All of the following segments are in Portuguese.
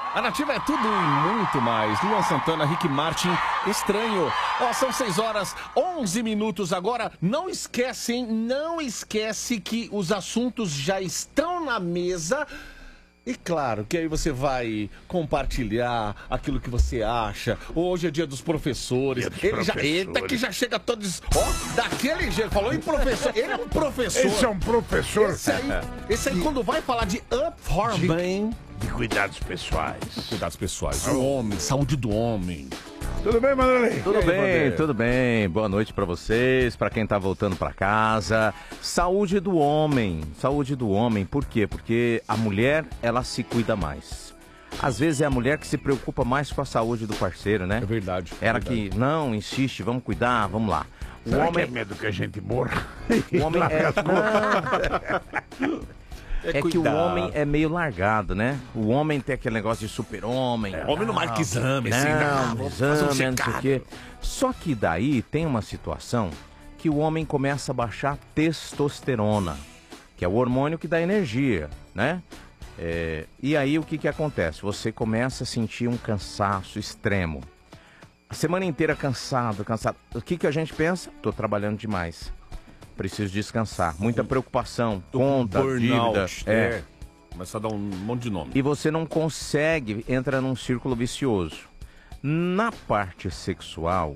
A Nativa é tudo e muito mais. Luan Santana, Rick Martin, Estranho. Ó, são 6 horas, 11 minutos agora. Não esquecem, não esquece que os assuntos já estão na mesa. E claro que aí você vai compartilhar aquilo que você acha. Hoje é dia dos professores. Eita, que já chega todos. Ó, daquele jeito. Falou em professor. Ele é um professor. Esse é um professor. Esse aí quando vai falar de bem. De cuidados pessoais. Cuidados pessoais. O homem, saúde do homem. Tudo bem, Manderley? Tudo bem, tudo bem. Boa noite pra vocês, pra quem tá voltando pra casa. Saúde do homem. Saúde do homem. Por quê? Porque a mulher, ela se cuida mais. Às vezes é a mulher que se preocupa mais com a saúde do parceiro, né? É verdade. Ela verdade. que não insiste, vamos cuidar, vamos lá. O Será homem que é medo que a gente morra? O homem é que o homem é meio largado, né? O homem tem aquele negócio de super-homem. Homem não marca exame, assim, não sei o quê. Só que daí tem uma situação que o homem começa a baixar testosterona, que é o hormônio que dá energia, né? E aí o que acontece? Você começa a sentir um cansaço extremo. A semana inteira cansado. O que a gente pensa? Tô trabalhando demais. Preciso descansar. Muita preocupação, conta, dívida. Começa a dar um monte de nome. E você não consegue, entra num círculo vicioso. Na parte sexual,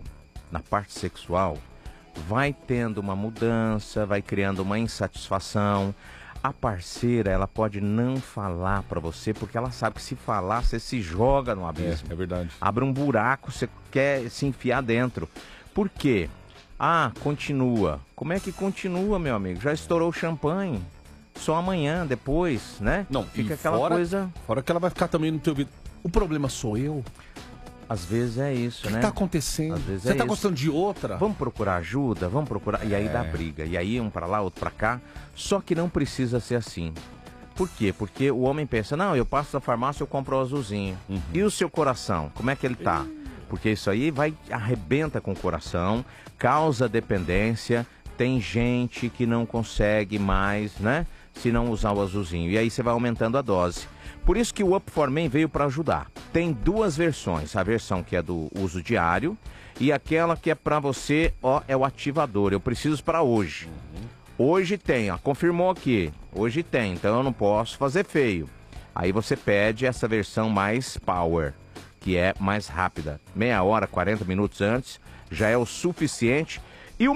vai tendo uma mudança, vai criando uma insatisfação. A parceira, ela pode não falar pra você, porque ela sabe que se falar, você se joga no abismo. É verdade. Abre um buraco, você quer se enfiar dentro. Por quê? Ah, continua. Como é que continua, meu amigo? Já estourou o champanhe. Só amanhã, depois, né? Não, fica aquela coisa... Fora que ela vai ficar também no teu ouvido. O problema sou eu? Às vezes é isso, né? O que tá acontecendo? Às vezes Você tá isso. gostando de outra? Vamos procurar ajuda? Vamos procurar... E aí dá briga. E aí um pra lá, outro pra cá. Só que não precisa ser assim. Por quê? Porque o homem pensa, não, eu passo na farmácia, eu compro o azulzinho. E o seu coração? Como é que ele tá? Porque isso aí arrebenta com o coração, causa dependência, tem gente que não consegue mais, né, se não usar o azulzinho. E aí você vai aumentando a dose. Por isso que o Up for Men veio para ajudar. Tem duas versões, a versão que é do uso diário e aquela que é para você, é o ativador. Eu preciso para hoje. Hoje tem, confirmou aqui, hoje tem, então eu não posso fazer feio. Aí você pede essa versão mais power, que é mais rápida. Meia hora, 40 minutos antes, já é o suficiente